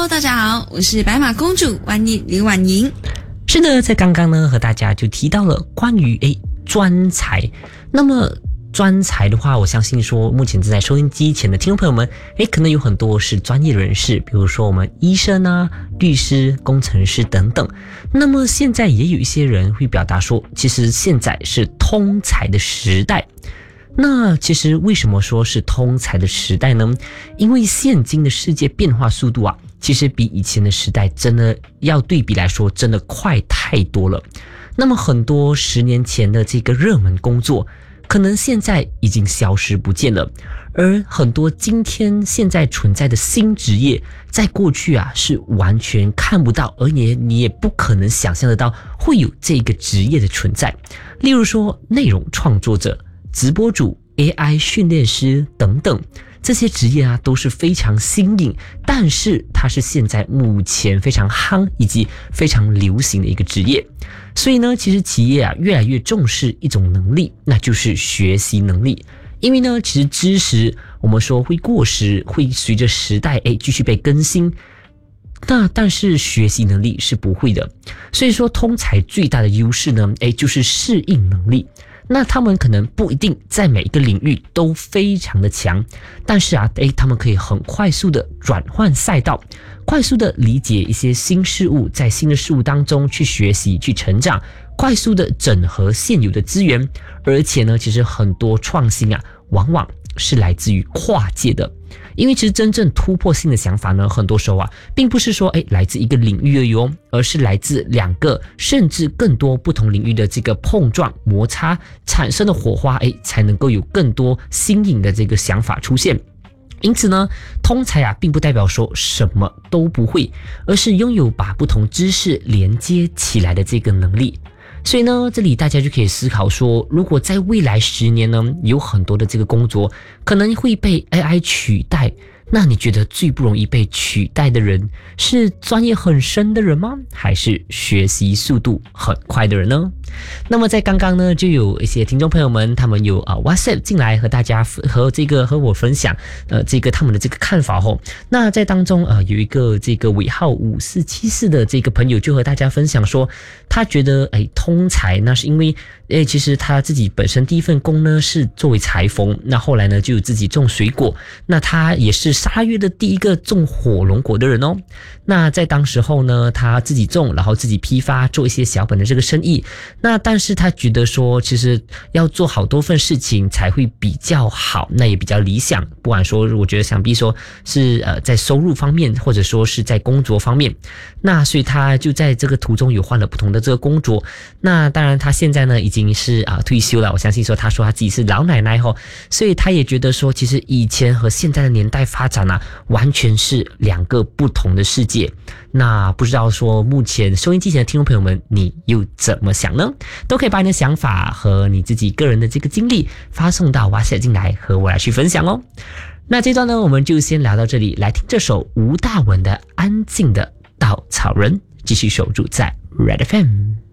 Hello， 大家好，我是白马公主万妮林婉莹。 是的，在刚刚呢和大家就提到了关于专才。那么专才的话，我相信说目前正在收音机前的听众朋友们，可能有很多是专业人士，比如说我们医生啊、律师、工程师等等。那么现在也有一些人会表达说，其实现在是通才的时代。那其实为什么说是通才的时代呢？因为现今的世界变化速度啊，其实比以前的时代真的要对比来说真的快太多了。那么很多10年前的这个热门工作，可能现在已经消失不见了，而很多今天现在存在的新职业，在过去啊是完全看不到，而且你也不可能想象得到会有这个职业的存在。例如说内容创作者、直播主、AI 训练师等等，这些职业啊都是非常新颖，但是它是现在目前非常夯以及非常流行的一个职业。所以呢，其实企业啊越来越重视一种能力，那就是学习能力。因为呢，其实知识我们说会过时，会随着时代继续被更新。但是学习能力是不会的。所以说通才最大的优势呢，就是适应能力。那他们可能不一定在每一个领域都非常的强，但是啊，他们可以很快速的转换赛道，快速的理解一些新事物，在新的事物当中去学习、去成长，快速的整合现有的资源，而且呢，其实很多创新啊，往往是来自于跨界的。因为其实真正突破性的想法呢，很多时候啊，并不是说来自一个领域而已哦，而是来自2个甚至更多不同领域的这个碰撞摩擦产生的火花，才能够有更多新颖的这个想法出现。因此呢，通才啊，并不代表说什么都不会，而是拥有把不同知识连接起来的这个能力。所以呢，这里大家就可以思考说，如果在未来10年呢，有很多的这个工作可能会被 AI 取代，那你觉得最不容易被取代的人是专业很深的人吗？还是学习速度很快的人呢？那么在刚刚呢，就有一些听众朋友们，他们有WhatsApp 进来和大家和我分享这个他们的这个看法吼。那在当中有一个这个尾号5474的这个朋友就和大家分享说，他觉得通才那是因为其实他自己本身第一份工呢是作为裁缝，那后来呢就有自己种水果，那他也是沙月的第一个种火龙果的人哦。那在当时候呢，他自己种，然后自己批发，做一些小本的这个生意。那但是他觉得说，其实要做好多份事情才会比较好，那也比较理想。不管说，我觉得想必说是在收入方面，或者说是在工作方面。那所以他就在这个途中有换了不同的这个工作。那当然他现在呢已经是退休了，我相信说他说他自己是老奶奶吼，所以他也觉得说，其实以前和现在的年代发展啊，完全是2个不同的世界。那不知道说目前收音机前的听众朋友们，你又怎么想呢？都可以把你的想法和你自己个人的这个经历发送到WhatsApp进来，和我来去分享哦。那这段呢，我们就先聊到这里，来听这首吴大文的《安静的稻草人》，继续守住在 Red FM。